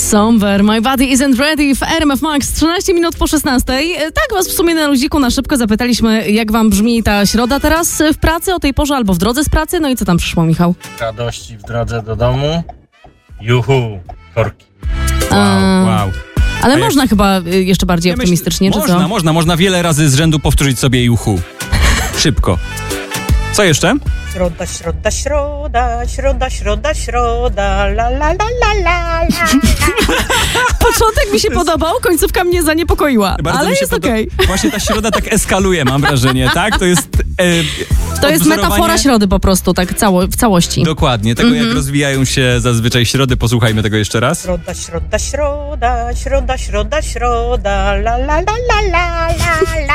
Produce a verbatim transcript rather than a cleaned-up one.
Somewhere, My Body Isn't Ready w R M F Max, trzynaście minut po szesnastej. Tak was w sumie na luziku na szybko zapytaliśmy, jak wam brzmi ta środa teraz w pracy o tej porze albo w drodze z pracy. No i co tam przyszło, Michał? Radości w drodze do domu. Juhu, korki. Wow, wow. Ale A można jak... chyba jeszcze bardziej ja optymistycznie, myśl... czy można, co? Można, można wiele razy z rzędu powtórzyć sobie juhu. Szybko. Co jeszcze? Środa, środa, środa, środa, środa, środa, la la la la la la. Początek mi się podobał, końcówka mnie zaniepokoiła, Bardzo ale mi się jest podo- okej. Właśnie ta środa tak eskaluje, mam wrażenie, tak? To jest e, To jest odwzorowanie- metafora środy po prostu, tak cało, w całości. Dokładnie, tego Mhm. jak rozwijają się zazwyczaj środy. Posłuchajmy tego jeszcze raz. Środa, środa, środa, środa, środa, środa, la la la la la la la.